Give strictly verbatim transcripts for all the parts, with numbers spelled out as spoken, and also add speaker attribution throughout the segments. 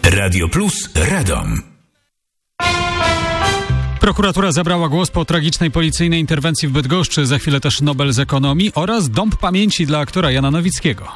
Speaker 1: Radio Plus Radom.
Speaker 2: Prokuratura zabrała głos po tragicznej policyjnej interwencji w Bydgoszczy, za chwilę też Nobel z ekonomii oraz Dąb Pamięci dla aktora Jana Nowickiego.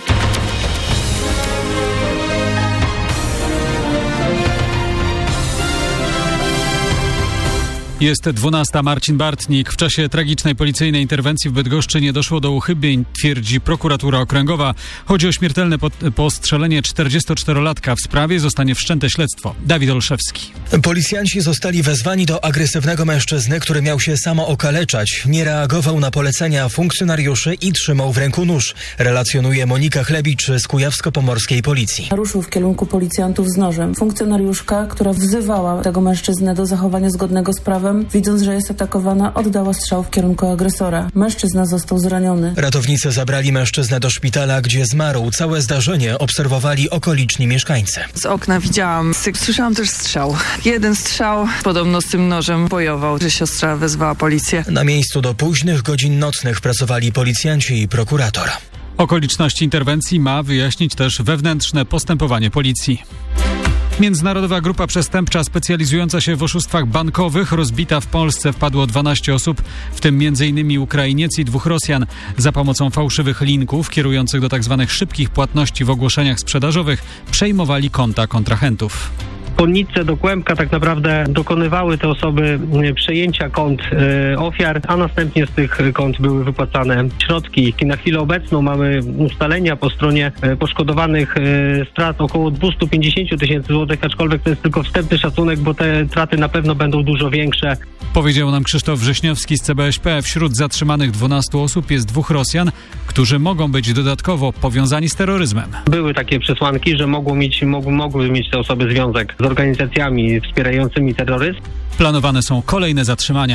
Speaker 2: Jest dwunasta. Marcin Bartnik. W czasie tragicznej policyjnej interwencji w Bydgoszczy nie doszło do uchybień, twierdzi prokuratura okręgowa. Chodzi o śmiertelne postrzelenie czterdziestoczterolatka. W sprawie zostanie wszczęte śledztwo. Dawid Olszewski.
Speaker 3: Policjanci zostali wezwani do agresywnego mężczyzny, który miał się samo okaleczać. Nie reagował na polecenia funkcjonariuszy i trzymał w ręku nóż. Relacjonuje Monika Chlebicz z kujawsko-pomorskiej policji.
Speaker 4: Ruszył w kierunku policjantów z nożem. Funkcjonariuszka, która wzywała tego mężczyznę do zachowania zgodnego z prawem, widząc, że jest atakowana, oddała strzał w kierunku agresora. Mężczyzna został zraniony.
Speaker 3: Ratownicy zabrali mężczyznę do szpitala, gdzie zmarł. Całe zdarzenie obserwowali okoliczni mieszkańcy.
Speaker 5: Z okna widziałam, słyszałam też strzał. Jeden strzał, podobno z tym nożem bojował, że siostra wezwała policję.
Speaker 3: Na miejscu do późnych godzin nocnych pracowali policjanci i prokurator.
Speaker 2: Okoliczności interwencji ma wyjaśnić też wewnętrzne postępowanie policji. Międzynarodowa grupa przestępcza specjalizująca się w oszustwach bankowych rozbita w Polsce. Wpadło dwanaście osób, w tym między innymi Ukrainiec i dwóch Rosjan. Za pomocą fałszywych linków kierujących do tzw. szybkich płatności w ogłoszeniach sprzedażowych przejmowali konta kontrahentów.
Speaker 6: Konnice do Kłębka tak naprawdę dokonywały te osoby przejęcia kont e, ofiar, a następnie z tych kont były wypłacane środki. I na chwilę obecną mamy ustalenia po stronie e, poszkodowanych e, strat około dwieście pięćdziesiąt tysięcy złotych, aczkolwiek to jest tylko wstępny szacunek, bo te straty na pewno będą dużo większe.
Speaker 2: Powiedział nam Krzysztof Wrześniowski z C B S P. Wśród zatrzymanych dwunastu osób jest dwóch Rosjan, którzy mogą być dodatkowo powiązani z terroryzmem.
Speaker 6: Były takie przesłanki, że mogło mieć, mogły, mogły mieć te osoby związek z organizacjami wspierającymi terroryzm.
Speaker 2: Planowane są kolejne zatrzymania.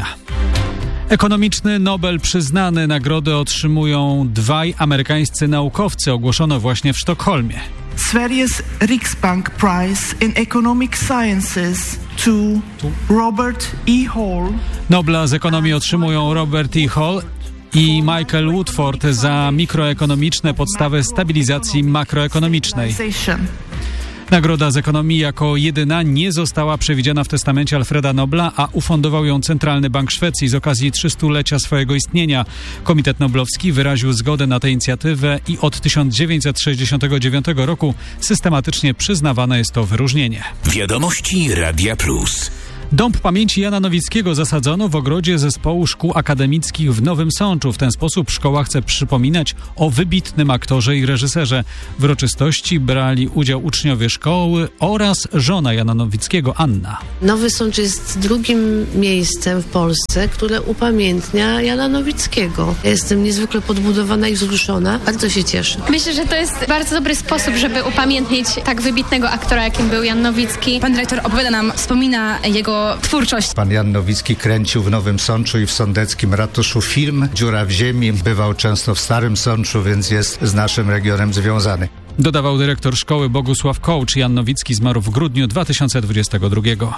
Speaker 2: Ekonomiczny Nobel przyznany. Nagrodę otrzymują dwaj amerykańscy naukowcy. Ogłoszono właśnie w Sztokholmie.
Speaker 7: Sveriges Riksbank Prize in Economic Sciences to Robert E. Hall.
Speaker 2: Nobla z ekonomii otrzymują Robert E. Hall i Michael Woodford za mikroekonomiczne podstawy stabilizacji makroekonomicznej. Nagroda z ekonomii jako jedyna nie została przewidziana w testamencie Alfreda Nobla, a ufundował ją Centralny Bank Szwecji z okazji trzystulecia swojego istnienia. Komitet Noblowski wyraził zgodę na tę inicjatywę i od tysiąc dziewięćset sześćdziesiątego dziewiątego roku systematycznie przyznawane jest to wyróżnienie.
Speaker 1: Wiadomości Radia Plus.
Speaker 2: Dąb Pamięci Jana Nowickiego zasadzono w ogrodzie Zespołu Szkół Akademickich w Nowym Sączu. W ten sposób szkoła chce przypominać o wybitnym aktorze i reżyserze. W uroczystości brali udział uczniowie szkoły oraz żona Jana Nowickiego, Anna.
Speaker 8: Nowy Sącz jest drugim miejscem w Polsce, które upamiętnia Jana Nowickiego. Ja jestem niezwykle podbudowana i wzruszona. Bardzo się cieszę.
Speaker 9: Myślę, że to jest bardzo dobry sposób, żeby upamiętnić tak wybitnego aktora, jakim był Jan Nowicki.
Speaker 10: Pan dyrektor opowiada nam, wspomina jego twórczość.
Speaker 11: Pan Jan Nowicki kręcił w Nowym Sączu i w sądeckim ratuszu film Dziura w ziemi. Bywał często w Starym Sączu, więc jest z naszym regionem związany.
Speaker 2: Dodawał dyrektor szkoły Bogusław Kołcz. Jan Nowicki zmarł w grudniu dwa tysiące dwudziestego drugiego.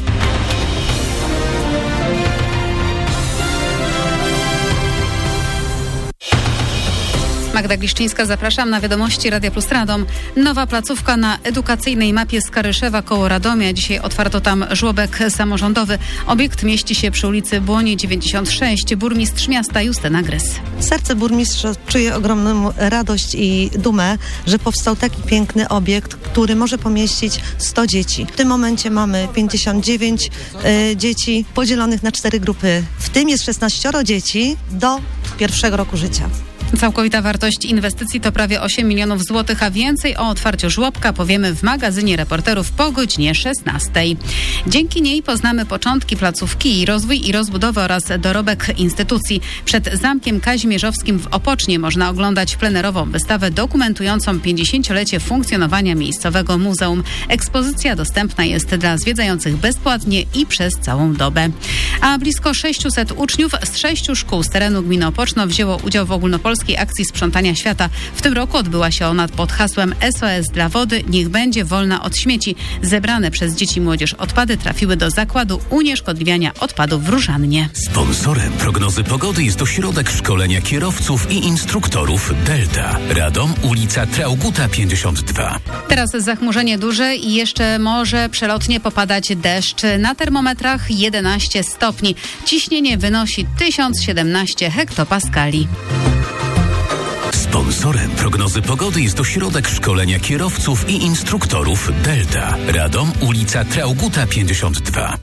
Speaker 10: Magda Gliszczyńska, zapraszam na wiadomości Radia Plus Radom. Nowa placówka na edukacyjnej mapie Skaryszewa koło Radomia. Dzisiaj otwarto tam żłobek samorządowy. Obiekt mieści się przy ulicy Błonie dziewięćdziesiąt sześć. Burmistrz miasta Justyna Grys.
Speaker 12: Serce burmistrza czuje ogromną radość i dumę, że powstał taki piękny obiekt, który może pomieścić sto dzieci. W tym momencie mamy pięćdziesiąt dziewięć y, dzieci podzielonych na cztery grupy. W tym jest szesnaście dzieci do pierwszego roku życia.
Speaker 10: Całkowita wartość inwestycji to prawie osiem milionów złotych, a więcej o otwarciu żłobka powiemy w magazynie Reporterów po godzinie szesnastej. Dzięki niej poznamy początki placówki i rozwój i rozbudowę oraz dorobek instytucji. Przed Zamkiem Kazimierzowskim w Opocznie można oglądać plenerową wystawę dokumentującą pięćdziesięciolecie funkcjonowania miejscowego muzeum. Ekspozycja dostępna jest dla zwiedzających bezpłatnie i przez całą dobę. A blisko sześciuset uczniów z sześciu szkół z terenu gminy Opoczno wzięło udział w ogólnopolskim Ogólnopolskiej Akcji Sprzątania Świata. W tym roku odbyła się ona pod hasłem S O S dla wody, niech będzie wolna od śmieci. Zebrane przez dzieci i młodzież odpady trafiły do zakładu unieszkodliwiania odpadów w Różannie.
Speaker 1: Sponsorem prognozy pogody jest ośrodek szkolenia kierowców i instruktorów Delta. Radom, ulica Traugutta pięćdziesiąt dwa.
Speaker 10: Teraz zachmurzenie duże i jeszcze może przelotnie popadać deszcz. Na termometrach jedenaście stopni. Ciśnienie wynosi tysiąc siedemnaście hektopaskali.
Speaker 1: Sponsorem prognozy pogody jest ośrodek szkolenia kierowców i instruktorów Delta. Radom, ulica Traugutta pięćdziesiąt dwa.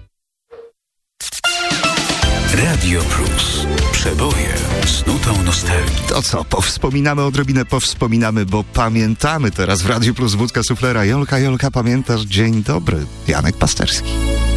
Speaker 1: Radio Plus. Przeboje z nutą nostalgii.
Speaker 13: To co, powspominamy odrobinę, powspominamy, bo pamiętamy teraz w Radiu Plus Wódka Suflera. Jolka, Jolka, pamiętasz? Dzień dobry. Janek Pasterski.